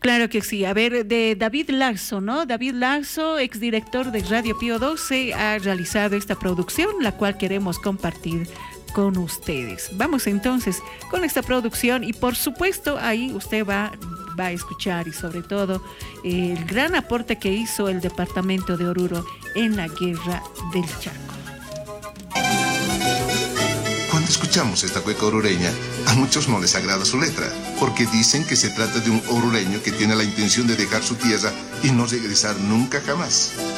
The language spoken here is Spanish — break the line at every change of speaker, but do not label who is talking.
Claro que sí. A ver, de David Lazo, ¿no? David Lazo, exdirector de Radio Pío 12, ha realizado esta producción, la cual queremos compartir con ustedes. Vamos entonces con esta producción y por supuesto ahí usted va a escuchar y sobre todo el gran aporte que hizo el departamento de Oruro en la guerra del Chaco.
Cuando escuchamos esta cueca orureña, a muchos no les agrada su letra, porque dicen que se trata de un orureño que tiene la intención de dejar su tierra y no regresar nunca jamás.